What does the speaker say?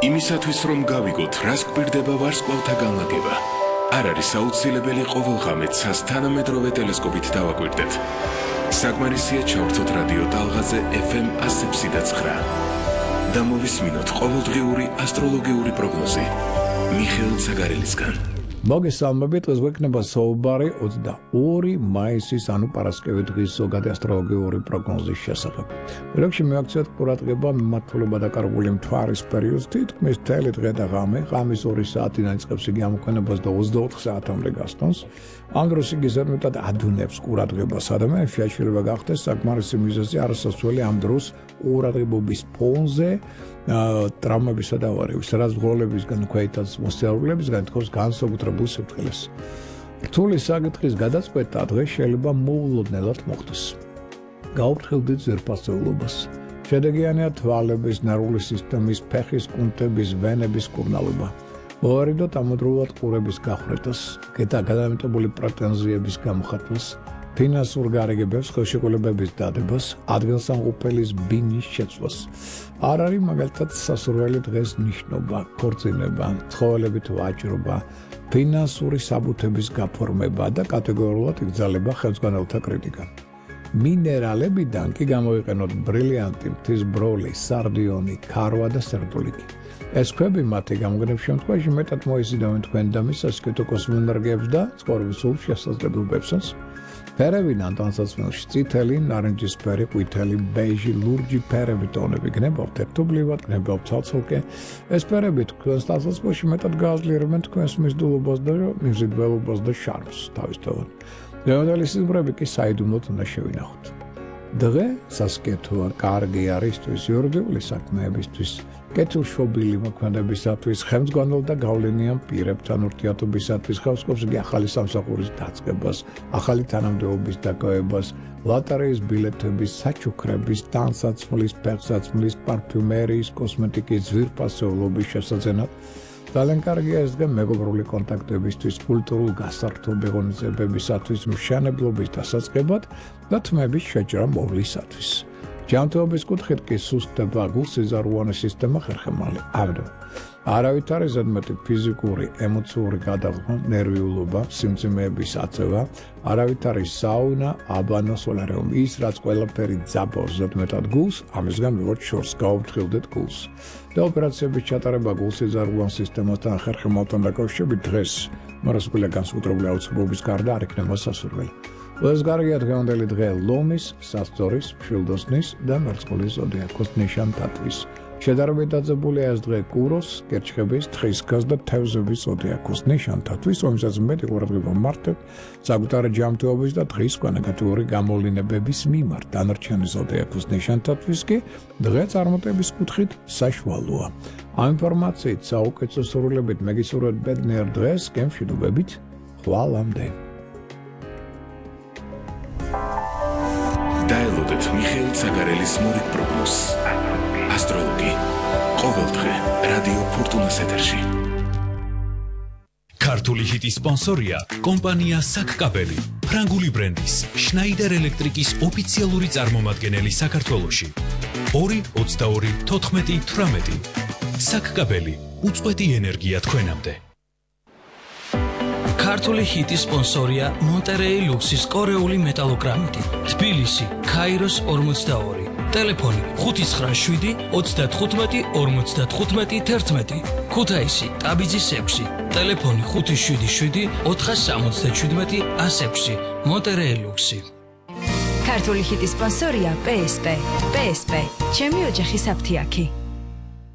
იმისათვის რომ გავიგოთ, რას გვირდება ვარსკვლავთა განლაგება, არ არის აუცილებელი ყოველ ღამეც თანამედროვე ტელესკოპით დავაკვირდეთ. საკმარისია ჩავრთოთ რადიო ტალღაზე FM 100.9 და მოვისმინოთ ყოველდღიური ასტროლოგიური პროგნოზი მიხეილ ცაგარელისგან. მოგესალმებით, ეს გვექნება საუბარი 22 მაისის, ანუ პარასკევი დღის ზოგადი ასტროლოგიური პროგნოზის შესახებ. როქში მიაქციოთ ყურადღება მიმართულება დაკარგული მთვარის პერიოდს, თითქმის მთელი დღე და ღამე, ღამის 2 საათიდან იწყებს იგი ამოქმედებას და 24 საათამდე გასტონს. ამ დროს იგი ზედმეტად ადუნებს ყურადღებას ადამიანებში, შეიძლება გახდეს საკმარისი მიზეზი არასასწრელი ამ დროს ყურადღებობის ფონზე ტრამვებისა და ავარიების, რაც ღოლებისგან, ქვეითაც მოსწავლეებისგან თქოს განსაკუთრებულ სიფრთხილეს. რთული საკითხის გადაწყვეტა დღეს შეიძლება მოულოდნელად მოხდეს. გაუფრთხილდით ძვირფასეულობას. შედეგიანია თვალების, ნერვული სისტემის, ფეხის კუნთების, ვენების კურნალობა. მოვარიდოთ ამოდროულად ყურების გახვრეტას, გადამეტებული პრეტენზიების გამოხატვას, ფინანსურ გარიგებებს, ხელშეკრულებების დადებას, ადგილსამყოფელის ბინის შეცვლას. არ არის მაგალითად სასურველი დღეს ნიშნობა, ქორწინება, ცხოველებით ვაჭრობა, ფინანსური საბუთების გაფორმება და კატეგორიულად იგზალება ხელმძღვანელთა კრიტიკა. მინერალებიდან კი გამოიყენოთ ბრილიანტი, მთისბროლი, სარდიონი, ქარვა და სერდოლიკი. ეს ქვები მათი გამოგონების შემთხვევაში მეტად მოიზიდავენ თქვენ და მის სასკეთო კოსმოენერგიებს და ცხოვრების სულ შესაძლებლობებსაც. ფერებიდან ტანსაცმელში წითელი, ნარინჯისფერი, ყვითელი, ბეიჟი, ლურჯი ფერები ტონები გნებავთ ერთობლივად, გნებავთ ცალ-ცალკე. ეს ფერები თქვენს ტანსაცმელში მეტად გააძლიერებენ თქვენს მიზიდულობას და მიმზიდველობას და შარმს თავისთავად. დღევანდელი სიზმრები კი საიდუმლოდ უნდა შევინახოთ. დღე სასკეთოა, კარგი არისთვის, იურიდიული საქმეებისთვის, კეთილშობილი მოქმედებისათვის, ხელმძღვანელ და გავლენიან პირებთან ურთიერთობისათვის, ხელსკობს იგი ახალი სამსახურის დაწყებას, ახალი თანამდებობის დაკავებას, ლოტარიის ბილეთების, საჩუქრების, ტანსაცმლის, ფეხსაცმლის, პარფიუმერიის, კოსმეტიკის, ძვირფასეულობის შესაძენად. ძალიან კარგია ეს დღე მეგობრული კონტაქტებისთვის, კულტურულ გასართობ ღონისძიებებისათვის, მშენებლობის დასაწყებად და თმების შეჭრა მოვლისათვის. ჯანმრთელობის კუთხით კი სუსტდება გულსიზარუანი სისტემა ხერხემალი. ამიტომ არავით არის ზედმეტი ფიზიკური, ემოციური გადაღმა, ნერვიულობა, სიმძიმეების აწევა, არავით არის საუნა, აბანო, სოლარიუმი, ის რაც ყველაფერი ძაბავს ზედმეტად გულს, ამისგან ვიღოთ შორს, გაუფრთხილდეთ გულს. და ოპერაციების ჩატარება გულსიზარუან სისტემასთან ხერხემალთან დაკავშირებით დღეს მარასკვლელი განსაკუთრებული აუცილებლობის გარდა არ იქნება სასურველი. ეს გარგია დღევანდელი დღე ლომის, სასწორის, მშვილდოსნის და მერწყულის ზოდიაქოს ნიშან-თათვის. შედარებით დაძაბულია ეს დღე კუროს, კერჩხების, თხისქას და თევზების ზოდიაქოს ნიშან-თათვის, რომელსაც მეტი ყურადღება მართებთ საკუთარი ჯანმრთელობის და დღის კანონიკატური გამოვლინებების მიმართ. დანარჩენი ზოდიაქოს ნიშან-თათვის კი დღე წარმატების კუთხით საშუალოა. ამ ინფორმაციით საუკეთესო სურვილებით მეგისურვებთ ბედნიერ დღეს, გემშვიდობებით, ხვალამდე. დაელოდეთ მიხეილ ცაგარელის მორიგ პროგნოზს. ასტროლოგი. ყოველ დღე რადიო ფორტუნას ეთერში. ქართული ჰიტის სპონსორია კომპანია საკკაბელი, ფრანგული ბრენდის შნაიდერ ელექტრიკის ოფიციალური წარმომადგენელი საქართველოში. 2-22-14-18 საკკაბელი, უწყვეტი ენერგია თქვენამდე. ქართული ჰიტის სპონსორია მონტერეი ლუქსის კორეული მეტალოგრამიტი, თბილისი, ქაიროს 42, ტელეფონი 597 35 55 11, ქუთაისი, ტაბიძის 6, ტელეფონი 577 477 106, მონტერეი ლუქსი. ქართული ჰიტის სპონსორია PSP, ჩემი ოჯახის აფთიაქი.